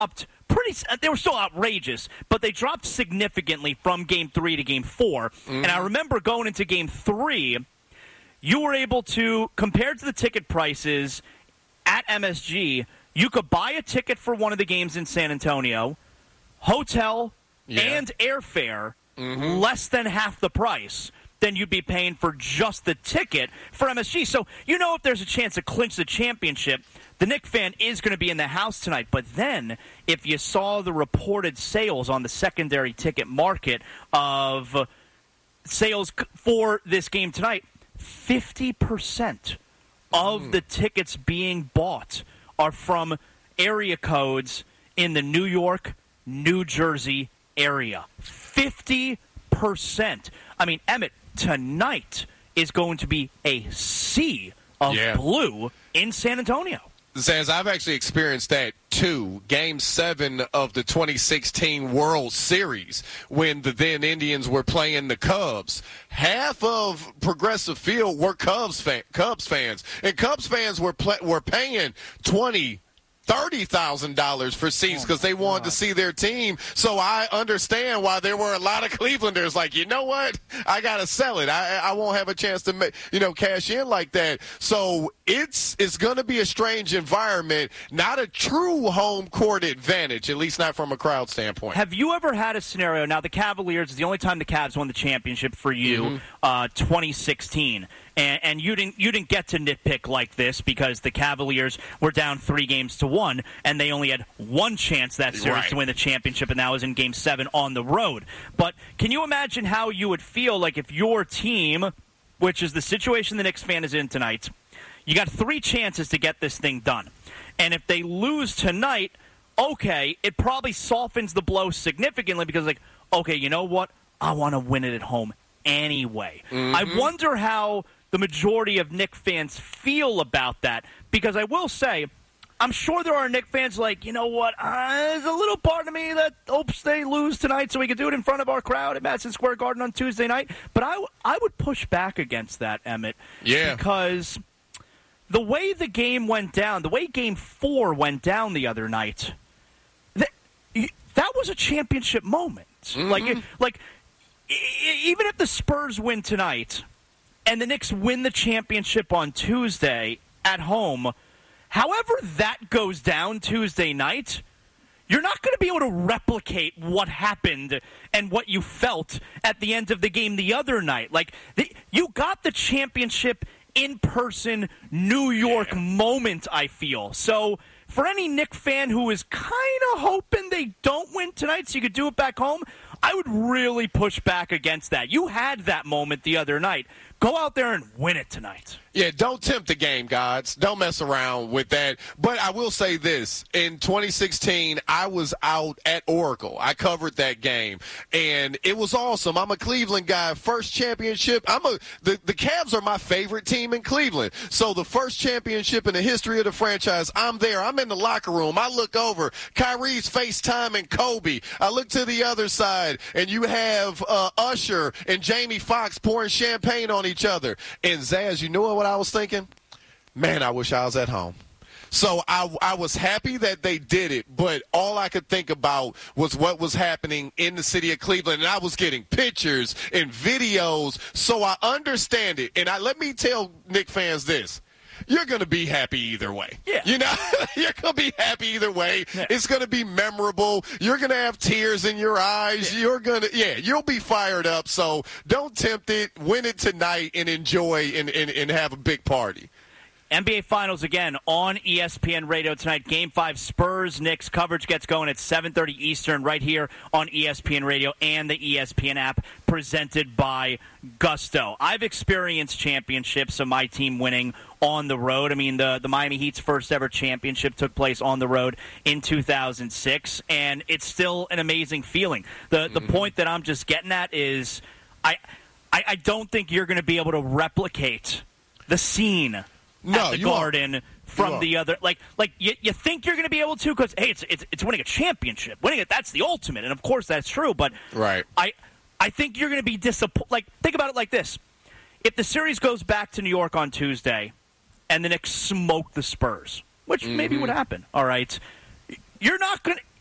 They were still outrageous, but they dropped significantly from Game 3 to Game 4. Mm-hmm. And I remember going into Game 3, you were able to, compared to the ticket prices at MSG, you could buy a ticket for one of the games in San Antonio, hotel, and airfare, less than half the price than you'd be paying for just the ticket for MSG. So if there's a chance to clinch the championship, the Knick fan is going to be in the house tonight. But then, if you saw the reported sales on the secondary ticket market of sales for this game tonight, 50% of the tickets being bought are from area codes in the New York, New Jersey area. 50%. I mean, Emmett, tonight is going to be a sea of blue in San Antonio. Zaz, I've actually experienced that too. Game 7 of the 2016 World Series, when the then Indians were playing the Cubs. Half of Progressive Field were Cubs fans, and Cubs fans were paying $30,000 for seats because they wanted to see their team. So I understand why there were a lot of Clevelanders like, you know what? I got to sell it. I won't have a chance to cash in like that. So it's going to be a strange environment, not a true home court advantage, at least not from a crowd standpoint. Have you ever had a scenario? Now, the Cavaliers is the only time the Cavs won the championship for you, 2016. And you didn't get to nitpick like this because the Cavaliers were down 3-1, and they only had one chance that series to win the championship, and that was in Game 7 on the road. But can you imagine how you would feel like if your team, which is the situation the Knicks fan is in tonight, you got 3 chances to get this thing done. And if they lose tonight, okay, it probably softens the blow significantly because, okay, you know what? I want to win it at home anyway. I wonder how the majority of Knick fans feel about that, because I will say, I'm sure there are Knick fans like, you know what, there's a little part of me that hopes they lose tonight so we can do it in front of our crowd at Madison Square Garden on Tuesday night. But I would push back against that, Emmett. Yeah. Because the way the game went down, the way Game 4 went down the other night, that was a championship moment. Even if the Spurs win tonight and the Knicks win the championship on Tuesday at home, however that goes down Tuesday night, you're not going to be able to replicate what happened and what you felt at the end of the game the other night. You got the championship in-person New York moment, I feel. So for any Knick fan who is kind of hoping they don't win tonight so you could do it back home, I would really push back against that. You had that moment the other night. Go out there and win it tonight. Yeah, don't tempt the game, gods. Don't mess around with that. But I will say this. In 2016, I was out at Oracle. I covered that game, and it was awesome. I'm a Cleveland guy. First championship. The Cavs are my favorite team in Cleveland. So the first championship in the history of the franchise, I'm there. I'm in the locker room. I look over. Kyrie's FaceTiming Kobe. I look to the other side, and you have Usher and Jamie Foxx pouring champagne on each other. And Zaz, you know what I was thinking? Man, I wish I was at home. So I was happy that they did it, but all I could think about was what was happening in the city of Cleveland, and I was getting pictures and videos, so I understand it. And let me tell Knick fans this. You're going to be happy either way. Yeah. You're going to be happy either way. Yeah. It's going to be memorable. You're going to have tears in your eyes. Yeah. You'll be fired up. So don't tempt it. Win it tonight and enjoy and have a big party. NBA Finals again on ESPN Radio tonight. Game 5, Spurs-Knicks. Coverage gets going at 7:30 Eastern right here on ESPN Radio and the ESPN app, presented by Gusto. I've experienced championships of my team winning on the road. I mean, the Miami Heat's first ever championship took place on the road in 2006, and it's still an amazing feeling. The point that I'm just getting at is I don't think you're going to be able to replicate the scene at the Garden from the other. You think you're going to be able to because, hey, it's winning a championship. Winning it, that's the ultimate. And, of course, that's true. But I think you're going to be disappointed. Think about it like this. If the series goes back to New York on Tuesday and the Knicks smoke the Spurs, which maybe would happen, all right, You're not going to.